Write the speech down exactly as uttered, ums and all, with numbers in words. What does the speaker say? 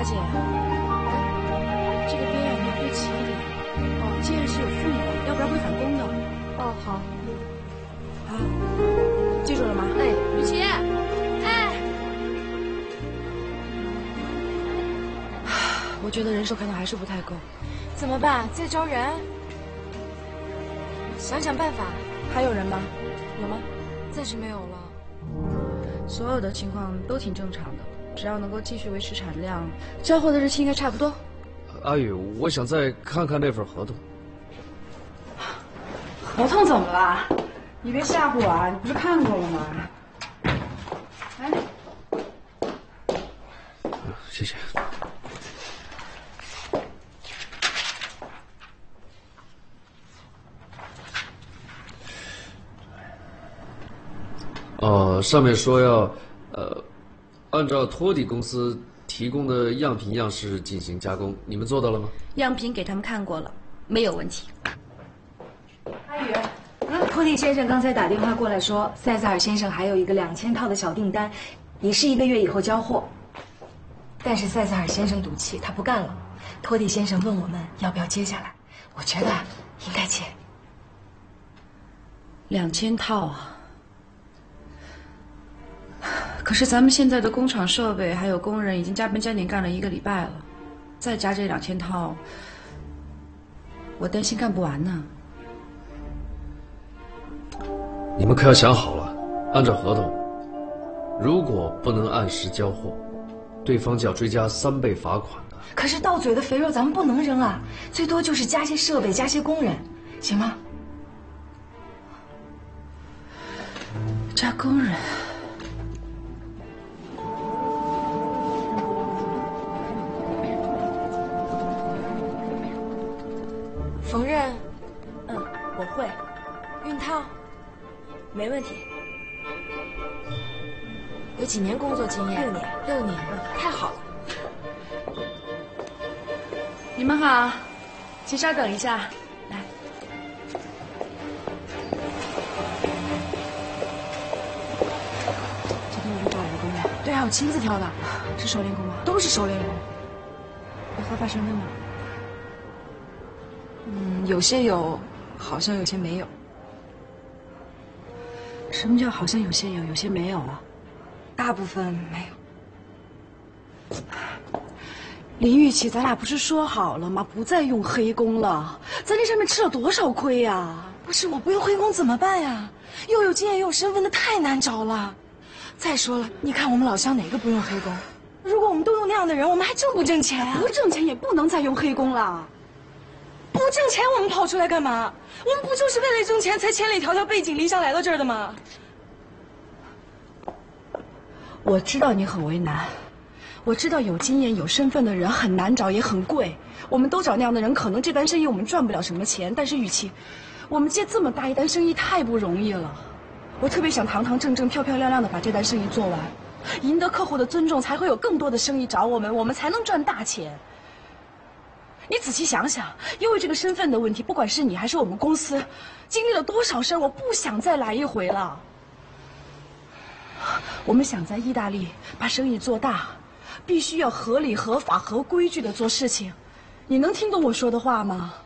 姐，哎，这个边要会齐一点。哦，既然是有缝的，要不然会反弓的。哦，好。好，记住了吗？ 哎，雨琦，哎， 我觉得人手看到还是不太够。 怎么办？再招人？想想办法。 还有人吗？有吗？ 暂时没有了。 所有的情况都挺正常的，只要能够继续维持产量，交货的日期应该差不多。 阿宇，我想再看看那份合同。 合同怎么了？你别吓唬我啊！你不是看过了吗？哎， 谢谢。哦，上面说要，呃，按照托底公司提供的样品样式进行加工，你们做到了吗？ 样品给他们看过了，没有问题。 阿宇，托蒂先生刚才打电话过来说，塞萨尔先生还有一个两千套的小订单，也是一个月以后交货。但是塞萨尔先生赌气，他不干了。托蒂先生问我们要不要接下来，我觉得应该接。 两千套啊！可是咱们现在的工厂设备还有工人已经加班加点干了一个礼拜了，再加这两千套，我担心干不完呢。 你们可要想好了，按照合同，如果不能按时交货，对方就要追加三倍罚款的。 可是到嘴的肥肉咱们不能扔啊，最多就是加些设备，加些工人，行吗？ 加工人。 缝纫， 嗯，我会。 熨烫， 没问题。 有几年工作经验？ 六年。 六年，太好了。 你们好，请稍等一下，来。今天我就找来的工人。对啊，我亲自挑的。是熟练工吗？都是熟练工。有合法身份吗？ 嗯，有些有，好像有些没有。 什么叫好像有些有，有些没有啊？ 大部分没有。 林玉琪，咱俩不是说好了吗？不再用黑工了，咱这上面吃了多少亏呀、啊？ 不是，我不用黑工怎么办呀？又有经验又有身份的太难找了。再说了，你看我们老乡哪个不用黑工？如果我们都用那样的人，我们还挣不挣钱啊？ 不挣钱也不能再用黑工了。 不挣钱，我们跑出来干嘛？我们不就是为了挣钱才千里迢迢背井离乡来到这儿的吗？ 我知道你很为难，我知道有经验有身份的人很难找，也很贵。我们都找那样的人，可能这单生意我们赚不了什么钱。但是雨琦，我们接这么大一单生意太不容易了。我特别想堂堂正正、漂漂亮亮的把这单生意做完，赢得客户的尊重，才会有更多的生意找我们，我们才能赚大钱。你仔细想想，因为这个身份的问题，不管是你还是我们公司，经历了多少事儿，我不想再来一回了。我们想在意大利把生意做大，必须要合理、合法、合规矩的做事情。你能听懂我说的话吗？